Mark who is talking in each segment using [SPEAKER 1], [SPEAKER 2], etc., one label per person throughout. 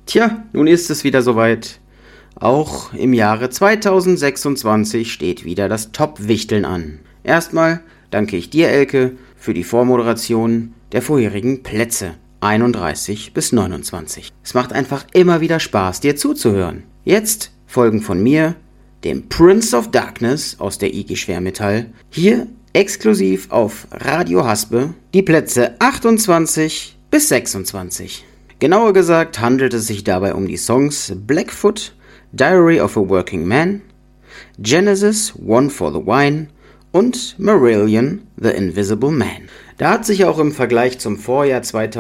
[SPEAKER 1] Tja, nun ist es wieder soweit. Auch im Jahre 2026 steht wieder das Top-Wichteln an. Erstmal danke ich dir, Elke, für die Vormoderation der vorherigen Plätze 31 bis 29. Es macht einfach immer wieder Spaß, dir zuzuhören. Jetzt folgen von mir, dem Prince of Darkness aus der IG Schwermetall, hier exklusiv auf Radio Haspe, die Plätze 28 bis 26. Genauer gesagt handelt es sich dabei um die Songs Blackfoot, Diary of a Working Man, Genesis, One for the Wine und Marillion, The Invisible Man. Da hat sich auch im Vergleich zum Vorjahr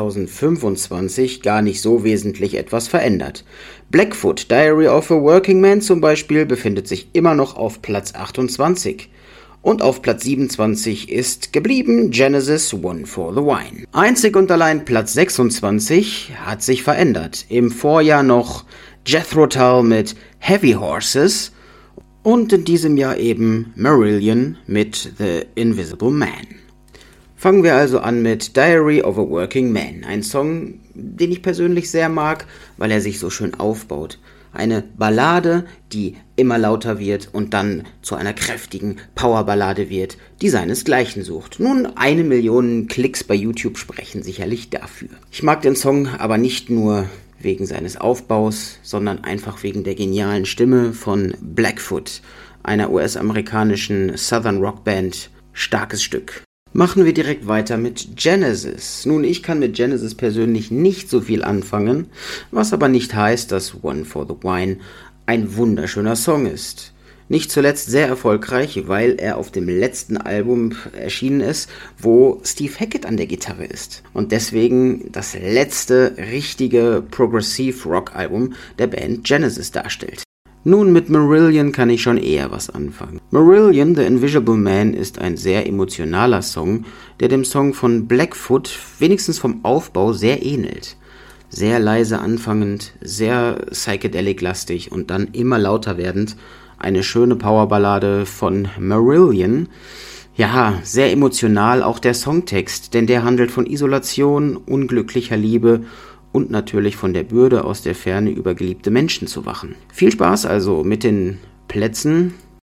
[SPEAKER 1] 2025 gar nicht so wesentlich etwas verändert. Blackfoot, Diary of a Working Man zum Beispiel, befindet sich immer noch auf Platz 28. Und auf Platz 27 ist geblieben Genesis, One for the Wine. Einzig und allein Platz 26 hat sich verändert. Im Vorjahr noch Jethro Tull mit Heavy Horses und in diesem Jahr eben Marillion mit The Invisible Man. Fangen wir also an mit Diary of a Working Man, ein Song, den ich persönlich sehr mag, weil er sich so schön aufbaut. Eine Ballade, die immer lauter wird und dann zu einer kräftigen Powerballade wird, die seinesgleichen sucht. Nun, 1 Million Klicks bei YouTube sprechen sicherlich dafür. Ich mag den Song aber nicht nur wegen seines Aufbaus, sondern einfach wegen der genialen Stimme von Blackfoot, einer US-amerikanischen Southern Rock Band. Starkes Stück. Machen wir direkt weiter mit Genesis. Nun, ich kann mit Genesis persönlich nicht so viel anfangen, was aber nicht heißt, dass One for the Wine ein wunderschöner Song ist. Nicht zuletzt sehr erfolgreich, weil er auf dem letzten Album erschienen ist, wo Steve Hackett an der Gitarre ist. Und deswegen das letzte richtige Progressive-Rock-Album der Band Genesis darstellt. Nun, mit Marillion kann ich schon eher was anfangen. Marillion, The Invisible Man, ist ein sehr emotionaler Song, der dem Song von Blackfoot wenigstens vom Aufbau sehr ähnelt. Sehr leise anfangend, sehr psychedelic-lastig und dann immer lauter werdend. Eine schöne Powerballade von Marillion. Ja, sehr emotional auch der Songtext, denn der handelt von Isolation, unglücklicher Liebe und natürlich von der Bürde, aus der Ferne über geliebte Menschen zu wachen. Viel Spaß also mit den Plätzen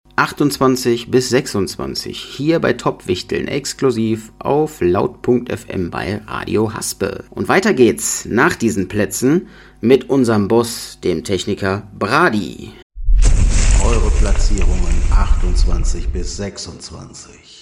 [SPEAKER 1] 28 bis 26, hier bei Top-Wichteln, exklusiv auf laut.fm bei Radio Haspe. Und weiter geht's nach diesen Plätzen mit unserem Boss, dem Techniker Brady.
[SPEAKER 2] Eure Platzierungen 28 bis 26.